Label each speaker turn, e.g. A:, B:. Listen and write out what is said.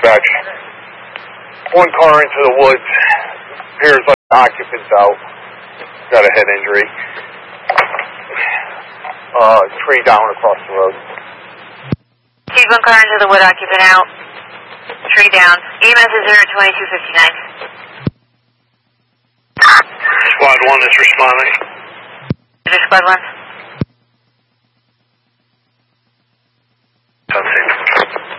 A: dispatch. One car into the woods. Appears like the occupant's out. Got a head injury. Tree down across the road.
B: See one car into the wood, occupant out. Tree down. EMS is 02259.
C: Squad 1 is responding.
B: Is there squad 1?